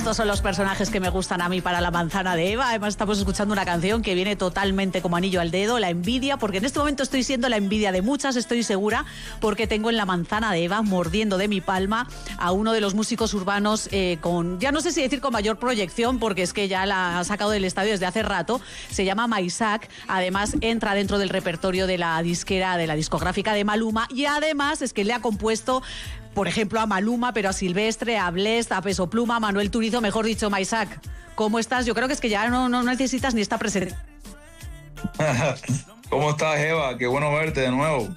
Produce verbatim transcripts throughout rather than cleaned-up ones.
Estos son los personajes que me gustan a mí para La Manzana de Eva. Además estamos escuchando una canción que viene totalmente como anillo al dedo, La Envidia, porque en este momento estoy siendo la envidia de muchas, estoy segura, porque tengo en La Manzana de Eva, mordiendo de mi palma, a uno de los músicos urbanos eh, con, ya no sé si decir con mayor proyección, porque es que ya la ha sacado del estadio desde hace rato. Se llama Maysak, además entra dentro del repertorio de la disquera, de la discográfica de Maluma, y además es que le ha compuesto, por ejemplo, a Maluma, pero a Silvestre, a Blest, a Peso Pluma, a Manuel Turizo, mejor dicho. Maysak, ¿cómo estás? Yo creo que es que ya no, no necesitas ni estar presente. ¿Cómo estás, Eva? Qué bueno verte de nuevo.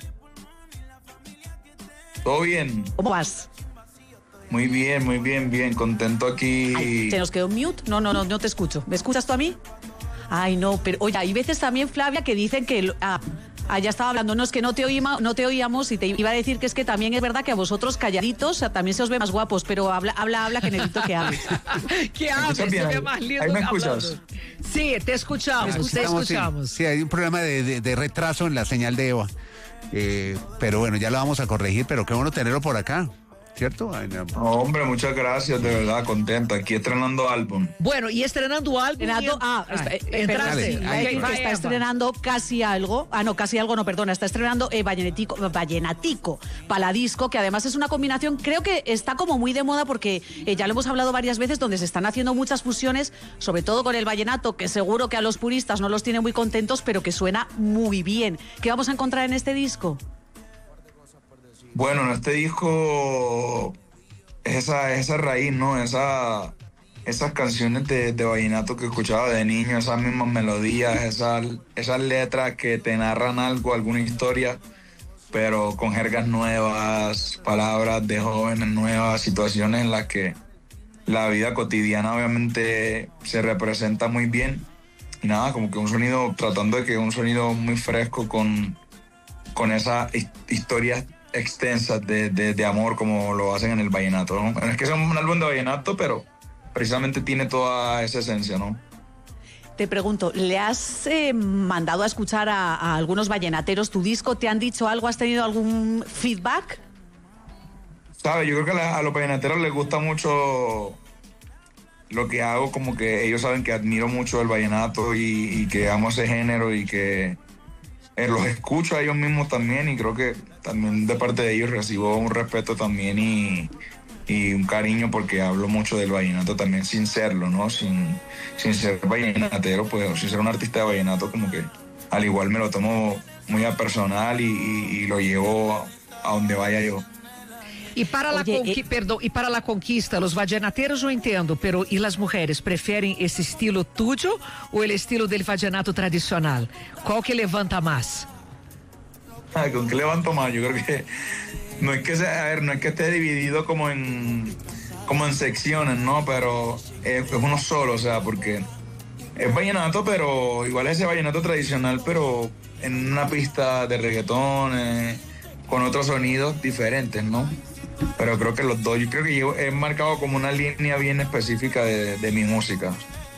¿Todo bien? ¿Cómo vas? Muy bien, muy bien, bien. Contento aquí. Ay, ¿se nos quedó mute? No, no, no, no te escucho. ¿Me escuchas tú a mí? Ay, no, pero oye, hay veces también, Flavia, que dicen que... Ah, Ah, ya estaba hablando, no, es que no te, oíma, no te oíamos y te iba a decir que es que también es verdad que a vosotros calladitos o sea, también se os ve más guapos, pero habla, habla, habla, que necesito que hables. Que hables, se ve más lindo. ¿Ahí me escuchas? Sí, te escuchamos, ah, te escuchamos. Sí, sí, hay un problema de, de, de retraso en la señal de Eva, eh, pero bueno, ya lo vamos a corregir, pero qué bueno tenerlo por acá. ¿Cierto? No, hombre, muchas gracias, de verdad, contento. Aquí estrenando álbum. Bueno, y estrenando álbum. Estrenando, ah, ah, está, eh, entraste. Sí, okay, está Eva. Estrenando casi algo. Ah, no, casi algo, no, perdona. Está estrenando eh, Vallenatico, Vallenatico Paladisco, que además es una combinación, creo que está como muy de moda porque eh, ya lo hemos hablado varias veces, donde se están haciendo muchas fusiones, sobre todo con el vallenato, que seguro que a los puristas no los tiene muy contentos, pero que suena muy bien. ¿Qué vamos a encontrar en este disco? Bueno, en este disco es esa, esa raíz, ¿no? Esa, esas canciones de, de vallenato que escuchaba de niño, esas mismas melodías, esas, esas letras que te narran algo, alguna historia, pero con jergas nuevas, palabras de jóvenes nuevas, situaciones en las que la vida cotidiana obviamente se representa muy bien. Y nada, como que un sonido, tratando de que un sonido muy fresco con, con esas historias extensas de, de, de amor como lo hacen en el vallenato, ¿no? Es que es un álbum de vallenato, pero precisamente tiene toda esa esencia, ¿no? Te pregunto, ¿le has eh, mandado a escuchar a, a algunos vallenateros tu disco? ¿Te han dicho algo? ¿Has tenido algún feedback? ¿Sabes? Yo creo que a, la, a los vallenateros les gusta mucho lo que hago, como que ellos saben que admiro mucho el vallenato y, y que amo ese género y que Eh, los escucho a ellos mismos también y creo que también de parte de ellos recibo un respeto también y, y un cariño porque hablo mucho del vallenato también sin serlo, ¿no? Sin, sin ser vallenatero, pues sin ser un artista de vallenato, como que al igual me lo tomo muy a personal y, y, y lo llevo a, a donde vaya yo. Y para, la Oye, conqui- eh... perdón, y para la conquista, los vallenateros yo entiendo, pero ¿y las mujeres prefieren ese estilo tuyo o el estilo del vallenato tradicional? ¿Cuál que levanta más? Ay, ¿con qué levanto más? Yo creo que no es que sea, a ver, no es que esté dividido como en como en secciones, ¿no? Pero es, es uno solo, o sea, porque es vallenato, pero igual es ese vallenato tradicional, pero en una pista de reggaetón, eh, con otros sonidos diferentes, ¿no? Pero creo que los dos, yo creo que yo he marcado como una línea bien específica de, de mi música.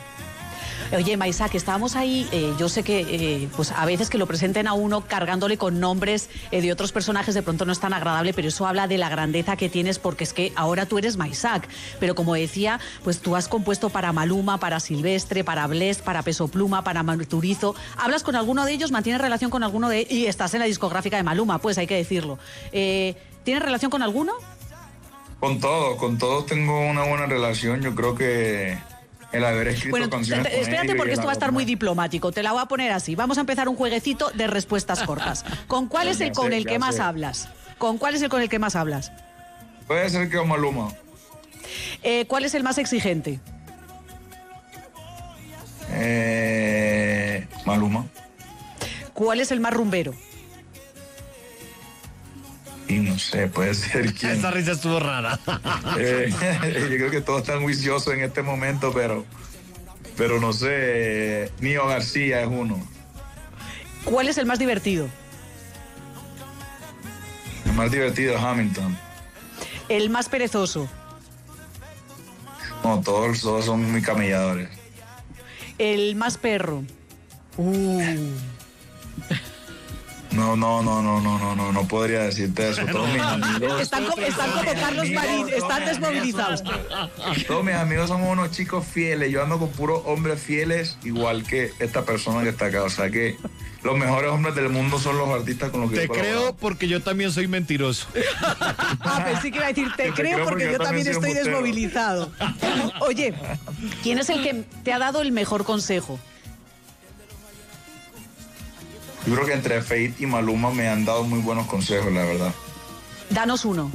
Oye, Maysak, estábamos ahí, eh, yo sé que eh, pues a veces que lo presenten a uno cargándole con nombres eh, de otros personajes de pronto no es tan agradable, pero eso habla de la grandeza que tienes porque es que ahora tú eres Maysak, pero como decía, pues tú has compuesto para Maluma, para Silvestre, para Blest, para Peso Pluma, para Manuel Turizo. ¿Hablas con alguno de ellos? ¿Mantienes relación con alguno de ellos? Y estás en la discográfica de Maluma, pues hay que decirlo. Eh, ¿Tienes relación con alguno? Con todos, con todos tengo una buena relación, yo creo que el haber escrito bueno, canciones te, te, espérate porque esto va a estar muy diplomático, te la voy a poner así. Vamos a empezar un jueguecito de respuestas cortas. ¿Con cuál es el con el que más hablas? ¿Con cuál es el con el que más hablas? Puede ser que con Maluma. Eh, ¿Cuál es el más exigente? Eh, Maluma. ¿Cuál es el más rumbero? Y no sé, puede ser quién. Esta risa estuvo rara. Eh, yo creo que todos están juiciosos en este momento, pero, pero no sé. Nio García es uno. ¿Cuál es el más divertido? El más divertido es Hamilton. ¿El más perezoso? No, todos, todos son muy camelladores. ¿El más perro? Uh. No, no, no, no, no, no, no, no podría decirte eso. Todos mis amigos, Están, como- están como Carlos Marín, están desmovilizados. todos mis amigos somos unos chicos fieles. Yo ando con puros hombres fieles, igual que esta persona que está acá. O sea que los mejores hombres del mundo son los artistas con los que Te yo colaboro. creo porque yo también soy mentiroso. Ah, pensé que iba a decir, te Te creo creo porque yo también soy estoy embustero. desmovilizado. Oye, ¿quién es el que te ha dado el mejor consejo? Yo creo que entre Fate y Maluma me han dado muy buenos consejos, la verdad. Danos uno.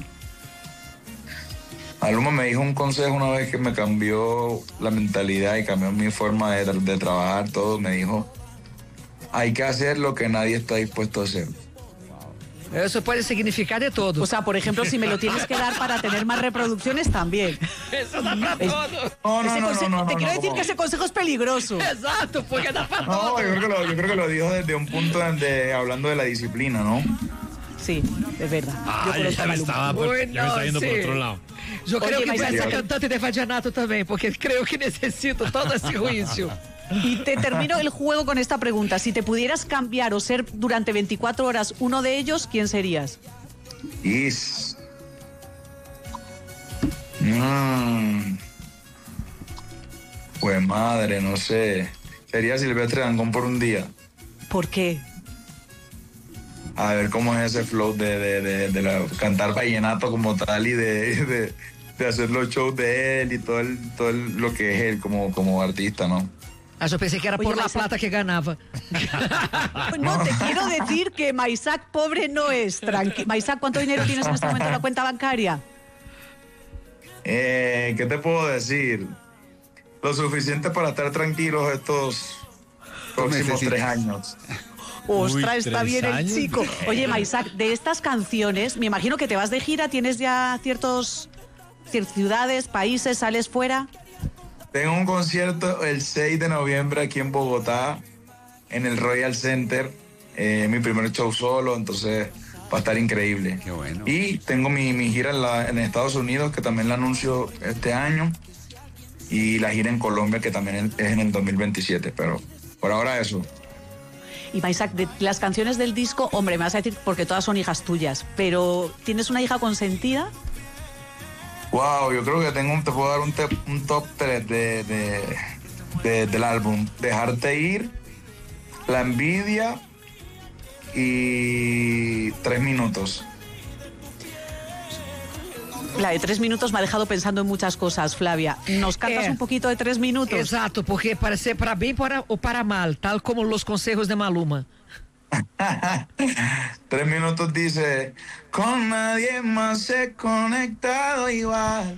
Maluma me dijo un consejo una vez que me cambió la mentalidad y cambió mi forma de, de trabajar, todo. Me dijo, hay que hacer lo que nadie está dispuesto a hacer. Eso puede significar de todo. O sea, por ejemplo, si me lo tienes que dar para tener más reproducciones, también. Eso da pra Es- todo. No, no, Ese no, conse- no, no, te no, quiero no, decir no. que ese consejo es peligroso. Exato, porque dá pra No, todo. yo creo, que lo, yo creo que lo dijo desde un punto de, de- hablando de la disciplina, ¿no? Sí, es verdad. Yo Ah, ya, conozco a me Maluma. estaba, por- Uy, ya me no, está yendo por sí. otro lado. Eu creio Oye, que vai mas- ser cantante de vallenato também, porque creo que necessito todo esse juízo. Y te termino el juego con esta pregunta. Si te pudieras cambiar o ser durante veinticuatro horas uno de ellos, ¿quién serías? Is. Mm. Pues madre, no sé. Sería Silvestre Dangond por un día. ¿Por qué? A ver cómo es ese flow de, de, de, de la- cantar vallenato como tal y de, de, de hacer los shows de él y todo, el, todo el- lo que es él como, como artista, ¿no? Ah, eu pensei que era Oye, por la mas- plata que ganhava. No, te quiero decir que Maisak pobre no es. Tranqui- Maisak, ¿cuánto dinero tienes en este momento en la cuenta bancaria? Eh, ¿Qué te puedo decir? Lo suficiente para estar tranquilos estos próximos Necesitas. tres años. Ostras, Uy, está tres bien el años. chico. Oye, Maisak, de estas canciones, me imagino que te vas de gira, tienes ya ciertos cier- ciudades, países, sales fuera. Tengo un concierto el seis de noviembre aquí en Bogotá, en el Royal Center. Eh, mi primer show solo, entonces va a estar increíble. Qué bueno. Y tengo mi, mi gira en, la- en Estados Unidos, que también la anuncio este año. Y la gira en Colombia, que también es en el dos mil veintisiete. Pero por ahora eso. Y Maisak, de las canciones del disco, hombre, me vas a decir porque todas son hijas tuyas, pero ¿tienes una hija consentida? Wow, yo creo que tengo un, te puedo dar un, te- un top tres de, de- de- del álbum. Dejarte ir, La Envidia y Tres Minutos. La de tres minutos me ha dejado pensando en muchas cosas, Flavia. ¿Nos cantas Eh, un poquito de tres minutos? Exato, porque pode ser para bem para, ou para mal, tal como os consejos de Maluma. Tres Minutos dice, con nadie más he conectado igual.